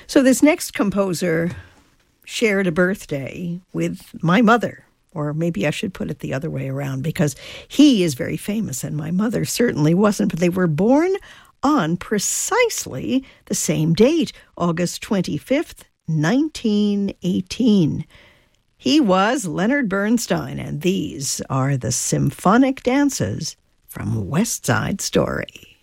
So this next composer shared a birthday with my mother, or maybe I should put it the other way around, because he is very famous and my mother certainly wasn't, but they were born on precisely the same date, August 25th, 1918. He was Leonard Bernstein, and these are the symphonic dances from West Side Story.